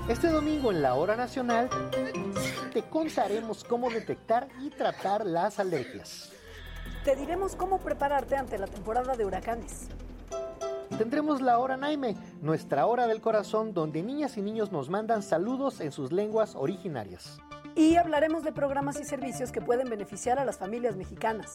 Este domingo en la Hora Nacional te contaremos cómo detectar y tratar las alergias. Te diremos cómo prepararte ante la temporada de huracanes. Tendremos la Hora Naime, nuestra hora del corazón, donde niñas y niños nos mandan saludos en sus lenguas originarias. Y hablaremos de programas y servicios que pueden beneficiar a las familias mexicanas.